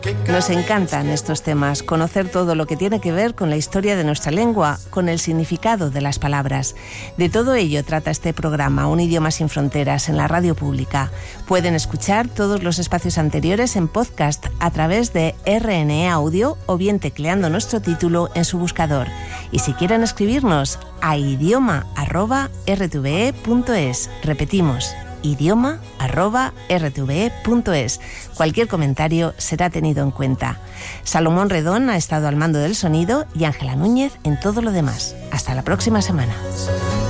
Nos encantan estos temas, conocer todo lo que tiene que ver con la historia de nuestra lengua, con el significado de las palabras. De todo ello trata este programa, Un idioma sin fronteras, en la radio pública. Pueden escuchar todos los espacios anteriores en podcast a través de RNE Audio o bien tecleando nuestro título en su buscador. Y si quieren escribirnos, a idioma@rtve.es. Repetimos, idioma@rtve.es. Cualquier comentario será tenido en cuenta. Salomón Redón ha estado al mando del sonido y Ángela Núñez en todo lo demás. Hasta la próxima semana.